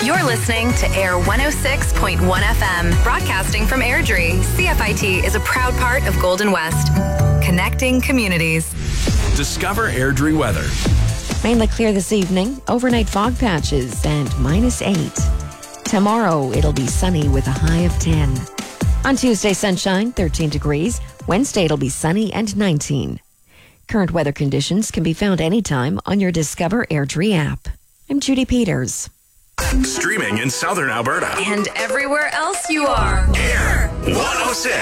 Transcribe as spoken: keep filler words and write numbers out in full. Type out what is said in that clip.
You're listening to Air one oh six point one F M, broadcasting from Airdrie. C F I T is a proud part of Golden West, connecting communities. Discover Airdrie weather. Mainly clear this evening, overnight fog patches and minus eight. Tomorrow, it'll be sunny with a high of ten. On Tuesday, sunshine, thirteen degrees. Wednesday, it'll be sunny and nineteen. Current weather conditions can be found anytime on your Discover Airdrie app. I'm Judy Peters. Streaming in southern Alberta. And everywhere else you are. Air one oh six.